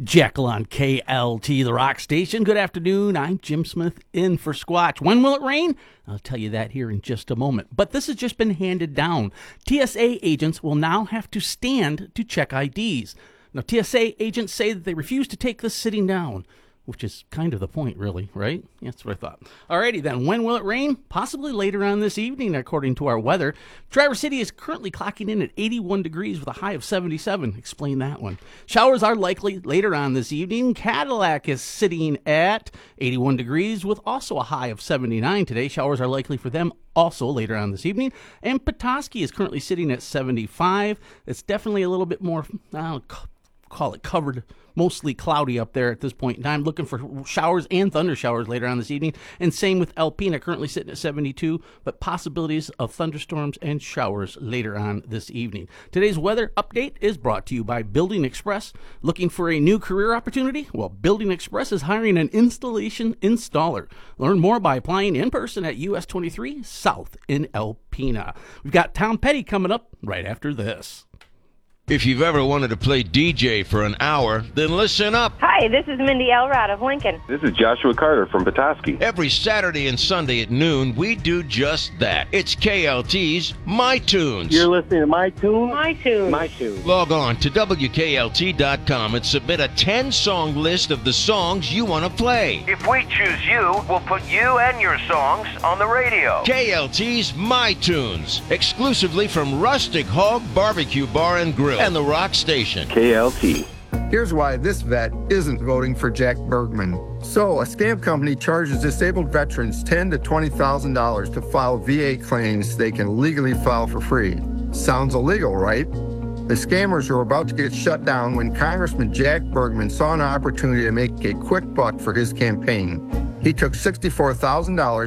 Jekyll on KLT, the rock station. Good afternoon. I'm Jim Smith in for Squatch. When will it rain? I'll tell you that here in just a moment. But this has just been handed down. TSA agents will now have to stand to check IDs. Now, TSA agents say that they refuse to take this sitting down, which is kind of the point, really, right? Yeah, that's what I thought. Alrighty then, when will it rain? Possibly later on this evening, according to our weather. Traverse City is currently clocking in at 81 degrees with a high of 77. Explain that one. Showers are likely later on this evening. Cadillac is sitting at 81 degrees with also a high of 79 today. Showers are likely for them also later on this evening. And Petoskey is currently sitting at 75. It's definitely a little bit more, I'll call it covered, mostly cloudy up there at this point in time. Looking for showers and thunder showers later on this evening. And same with Alpena, currently sitting at 72, but possibilities of thunderstorms and showers later on this evening. Today's weather update is brought to you by Building Express. Looking for a new career opportunity? Well, Building Express is hiring an installation installer. Learn more by applying in person at US 23 South in Alpena. We've got Tom Petty coming up right after this. If you've ever wanted to play DJ for an hour, then listen up. Hi, this is Mindy Elrod of Lincoln. This is Joshua Carter from Petoskey. Every Saturday and Sunday at noon, we do just that. It's KLT's My Tunes. You're listening to My Tunes? My Tunes. My Tunes. Log on to WKLT.com and submit a 10-song list of the songs you want to play. If we choose you, we'll put you and your songs on the radio. KLT's My Tunes, exclusively from Rustic Hog Barbecue Bar and Grill and the Rock Station. KLT. Here's why this vet isn't voting for Jack Bergman. So, a scam company charges disabled veterans $10,000 to $20,000 to file VA claims they can legally file for free. Sounds illegal, right? The scammers were about to get shut down when Congressman Jack Bergman saw an opportunity to make a quick buck for his campaign. He took $64,000